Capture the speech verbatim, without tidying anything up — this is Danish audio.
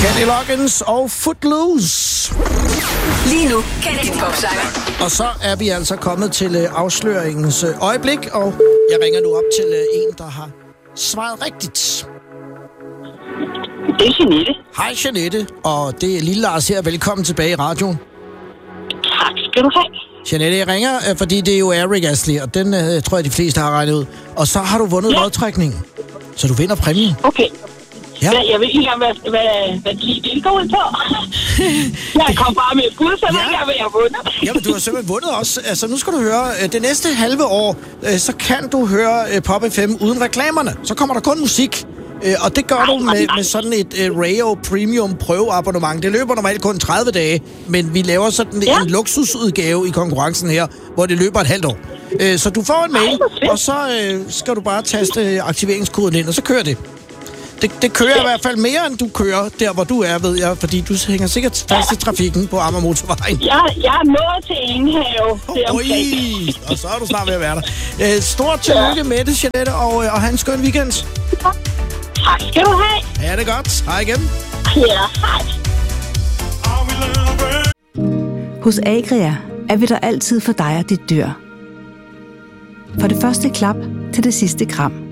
Kenny Loggins og Footloose. Lige nu, Kennedy Popsanger. Og så er vi altså kommet til øh, afsløringens øh, øjeblik, og jeg ringer nu op til øh, en, der har svaret rigtigt. Det er Jeanette. Hej Jeanette, og det er Lille Lars her. Velkommen tilbage i radioen. Tak skal du have. Jeanette, jeg ringer, øh, fordi det er jo Eric Astley, og den øh, tror jeg, de fleste har regnet ud. Og så har du vundet Ja. lodtrækningen, så du vinder præmien. Okay. Ja. Ja. Jeg ved ikke engang, hvad, hvad, hvad de det går ud på. Jeg kom bare med et bud, så Ja. ja. jeg ved, jeg vundet. Jamen, du har simpelthen vundet også. Altså, nu skal du høre, øh, det næste halve år, øh, så kan du høre øh, Pop F M uden reklamerne. Så kommer der kun musik. Øh, og det gør Ej, du med, ej, ej. med sådan et øh, Rayo Premium prøveabonnement. Det løber normalt kun tredive dage, men vi laver sådan Ja. en luksusudgave i konkurrencen her, hvor det løber et halvt år. Øh, så du får en mail, Ej, hvor fedt. og så øh, skal du bare taste øh, aktiveringskoden ind, og så kører det. Det, det kører i hvert fald mere, end du kører der, hvor du er, ved jeg, fordi du hænger sikkert fast i trafikken på Amagermotorvejen. Jeg, jeg er nået til Enghave. Det er Oj, omkring. og så er du snart ved at være der. Øh, stort tillykke med det, Jeanette, og, og have en skøn weekend. Tak skal du have. Ha' det godt. Hej igen. Ja, hej. Hos Agria er vi der altid for dig og dit dyr. For det første klap til det sidste kram.